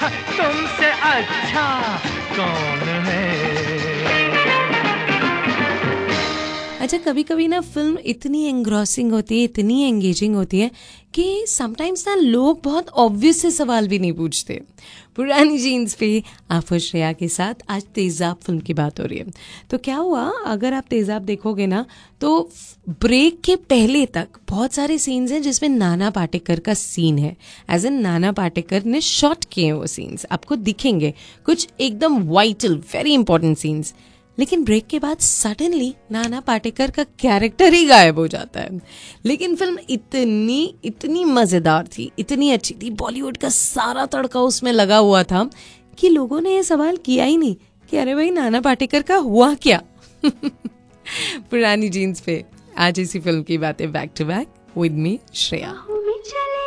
तुमसे अच्छा कौन है। अच्छा, कभी कभी ना फिल्म इतनी एंग्रॉसिंग होती है, इतनी एंगेजिंग होती है कि समटाइम्स ना लोग बहुत ऑब्वियस से सवाल भी नहीं पूछते। पुरानी जीन्स पे आप और श्रेया के साथ आज तेजाब फिल्म की बात हो रही है। तो क्या हुआ, अगर आप तेजाब देखोगे ना तो ब्रेक के पहले तक बहुत सारे सीन्स हैं जिसमें नाना पाटेकर का सीन है, एज एन नाना पाटेकर ने शॉट किए हैं वो सीन्स, आपको दिखेंगे कुछ एकदम वाइटल वेरी इंपॉर्टेंट सीन्स। लेकिन ब्रेक के बाद सडनली नाना पाटेकर का कैरेक्टर ही गायब हो जाता है। लेकिन फिल्म इतनी इतनी मजेदार थी, इतनी अच्छी थी, बॉलीवुड का सारा तड़का उसमें लगा हुआ था कि लोगों ने ये सवाल किया ही नहीं कि अरे भाई नाना पाटेकर का हुआ क्या। पुरानी जीन्स पे आज इसी फिल्म की बातें back to back with me Shreya.